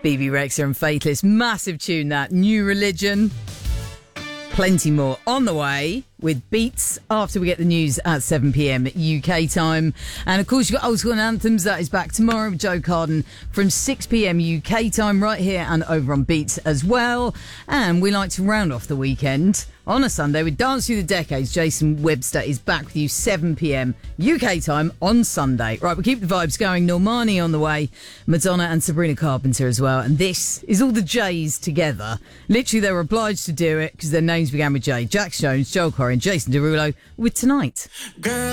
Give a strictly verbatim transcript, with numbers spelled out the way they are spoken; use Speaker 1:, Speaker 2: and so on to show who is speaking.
Speaker 1: B B Rexha and Faithless. Massive tune that. New Religion. Plenty more on the way with Beats after we get the news at seven p.m. U K time. And of course, you've got Old School and Anthems. That is back tomorrow with Joe Carden from six p.m. U K time right here and over on Beats as well. And we like to round off the weekend on a Sunday with Dance Through the Decades. Jason Webster is back with you seven p.m. U K time on Sunday. Right, we'll keep the vibes going. Normani on the way. Madonna and Sabrina Carpenter as well. And this is all the J's together. Literally, they were obliged to do it because their names began with J. Jax Jones, Joel Corey and Jason Derulo with Tonight.
Speaker 2: Girl.